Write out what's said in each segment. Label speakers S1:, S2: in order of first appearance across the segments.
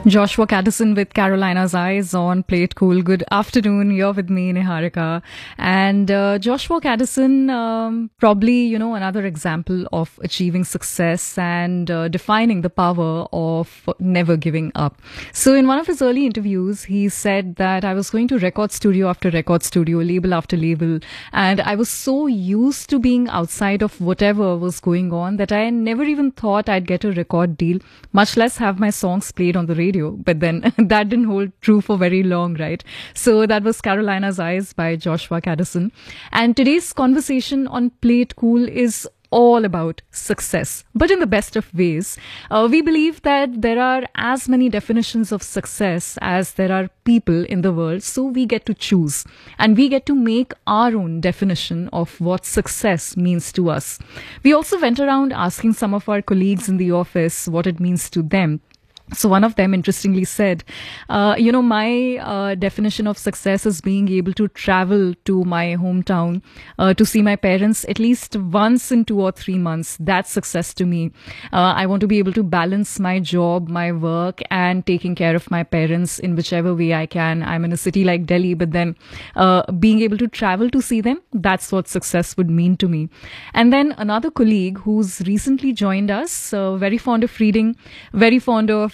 S1: Joshua Caddison with Carolina's Eyes on Play It Cool. Good afternoon. You're with me, Niharika. And Joshua Caddison, probably, another example of achieving success and defining the power of never giving up. So in one of his early interviews, he said that I was going to record studio after record studio, label after label, and I was so used to being outside of whatever was going on that I never even thought I'd get a record deal, much less have my songs played on the radio. But then that didn't hold true for very long, right? So that was Carolina's Eyes by Joshua Caddison. And today's conversation on Play It Cool is all about success, but in the best of ways. We believe that there are as many definitions of success as there are people in the world, so we get to choose and we get to make our own definition of what success means to us. We also went around asking some of our colleagues in the office what it means to them. So one of them interestingly said, my definition of success is being able to travel to my hometown to see my parents at least once in 2 or 3 months. That's success to me. I want to be able to balance my job, my work, and taking care of my parents in whichever way I can. I'm in a city like Delhi, but then being able to travel to see them, that's what success would mean to me. And then another colleague who's recently joined us, very fond of reading, very fond of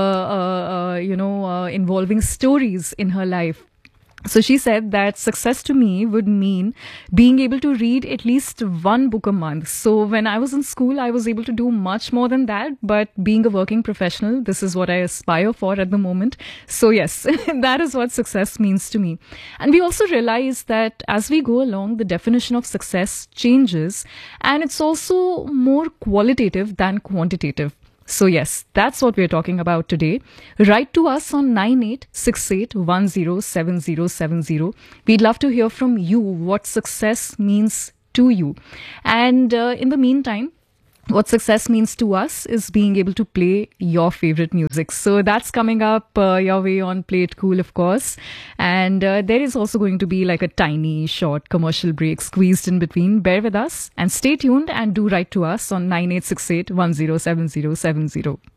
S1: involving stories in her life. So she said that success to me would mean being able to read at least one book a month. So when I was in school, I was able to do much more than that. But being a working professional, this is what I aspire for at the moment. So yes, that is what success means to me. And we also realize that as we go along, the definition of success changes. And it's also more qualitative than quantitative. So yes, that's what we're talking about today. Write to us on 9868107070. We'd love to hear from you what success means to you. And in the meantime, what success means to us is being able to play your favorite music. So that's coming up your way on Play It Cool, of course. And there is also going to be like a tiny short commercial break squeezed in between. Bear with us and stay tuned and do write to us on 9868107070.